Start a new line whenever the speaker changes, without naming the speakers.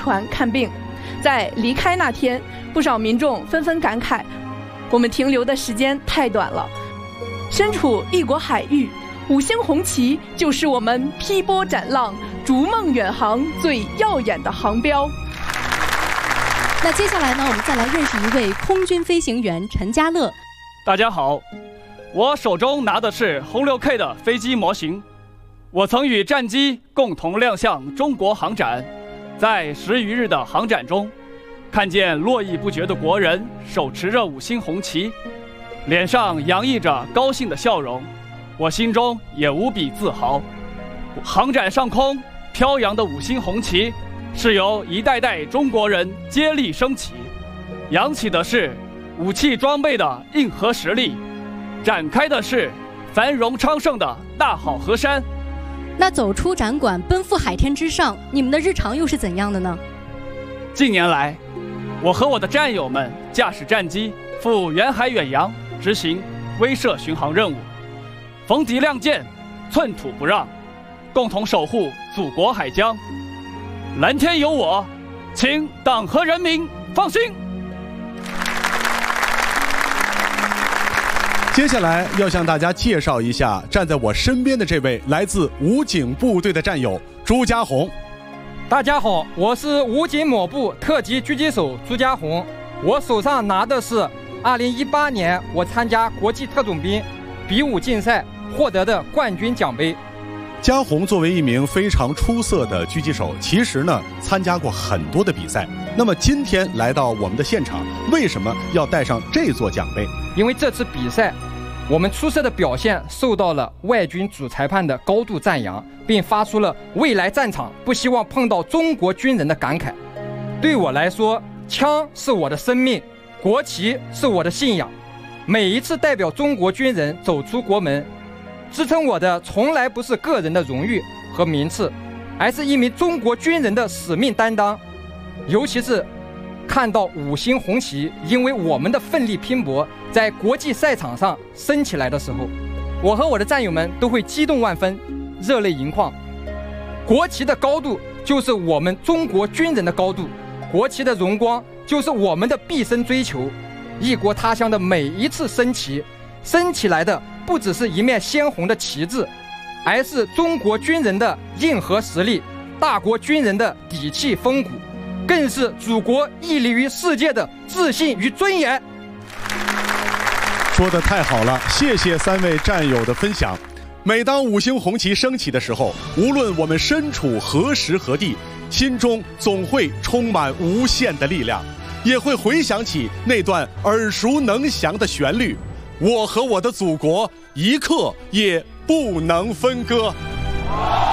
船看病。在离开那天，不少民众纷纷感慨，我们停留的时间太短了。身处异国海域，五星红旗就是我们劈波斩浪、逐梦远航最耀眼的航标。
那接下来呢，我们再来认识一位空军飞行员陈家乐。
大家好，我手中拿的是轰6K 的飞机模型，我曾与战机共同亮相中国航展，在10余日的航展中，看见络绎不绝的国人手持着5星红旗，脸上洋溢着高兴的笑容，我心中也无比自豪。航展上空飘扬的5星红旗，是由一代代中国人接力升起，扬起的是武器装备的硬核实力，展开的是繁荣昌盛的大好河山。
那走出展馆，奔赴海天之上，你们的日常又是怎样的呢？
近年来，我和我的战友们驾驶战机赴远海远洋，执行威慑巡航任务，逢敌亮剑，寸土不让，共同守护祖国海疆。蓝天有我，请党和人民放心。
接下来要向大家介绍一下站在我身边的这位来自武警部队的战友朱家红。
大家好，我是武警某部特级狙击手朱家红，我手上拿的是2018年我参加国际特种兵比武竞赛获得的冠军奖杯。
家红作为一名非常出色的狙击手，其实呢参加过很多的比赛。那么今天来到我们的现场，为什么要带上这座奖杯？
因为这次比赛我们出色的表现受到了外军主裁判的高度赞扬，并发出了未来战场不希望碰到中国军人的感慨。对我来说，枪是我的生命，国旗是我的信仰。每一次代表中国军人走出国门，支撑我的从来不是个人的荣誉和名次，而是一名中国军人的使命担当。尤其是看到5星红旗因为我们的奋力拼搏在国际赛场上升起来的时候，我和我的战友们都会激动万分，热泪盈眶。国旗的高度就是我们中国军人的高度，国旗的荣光就是我们的毕生追求。异国他乡的每一次升旗，升起来的不只是一面鲜红的旗帜，而是中国军人的硬核实力，大国军人的底气风骨，更是祖国屹立于世界的自信与尊严。
说得太好了，谢谢3位战友的分享。每当5星红旗升起的时候，无论我们身处何时何地，心中总会充满无限的力量，也会回想起那段耳熟能详的旋律，我和我的祖国一刻也不能分割。